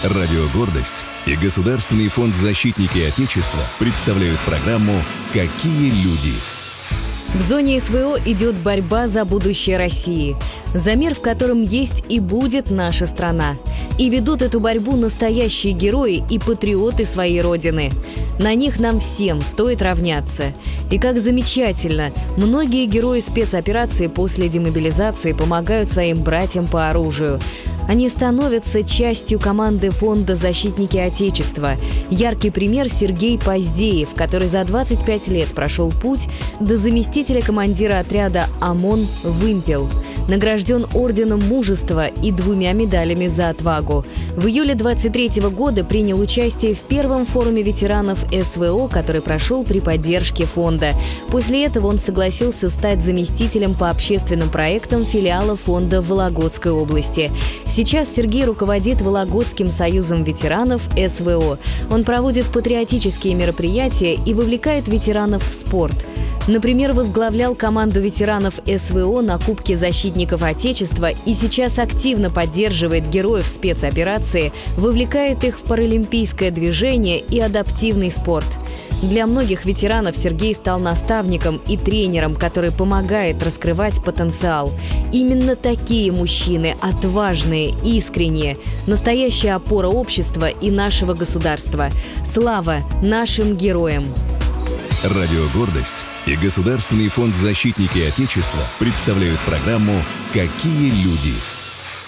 Радио «Гордость» и Государственный фонд «Защитники Отечества» представляют программу «Какие люди?». В зоне СВО идет борьба за будущее России, за мир, в котором есть и будет наша страна. И ведут эту борьбу настоящие герои и патриоты своей Родины. На них нам всем стоит равняться. И как замечательно, многие герои спецоперации после демобилизации помогают своим братьям по оружию. Они становятся частью команды фонда «Защитники Отечества». Яркий пример — Сергей Поздеев, который за 25 лет прошел путь до заместителя командира отряда ОМОН «Вымпел». Награжден орденом мужества и 2 медалями за отвагу. В июле 23 года принял участие в первом форуме ветеранов СВО, который прошел при поддержке фонда. После этого он согласился стать заместителем по общественным проектам филиала фонда в Вологодской области. Сейчас Сергей руководит Вологодским союзом ветеранов СВО. Он проводит патриотические мероприятия и вовлекает ветеранов в спорт. Например, возглавлял команду ветеранов СВО на Кубке защитников Отечества и сейчас активно поддерживает героев спецоперации, вовлекает их в паралимпийское движение и адаптивный спорт. Для многих ветеранов Сергей стал наставником и тренером, который помогает раскрывать потенциал. Именно такие мужчины, отважные, искренние, настоящая опора общества и нашего государства. Слава нашим героям! Радио «Гордость» и Государственный фонд «Защитники Отечества» представляют программу «Какие люди?».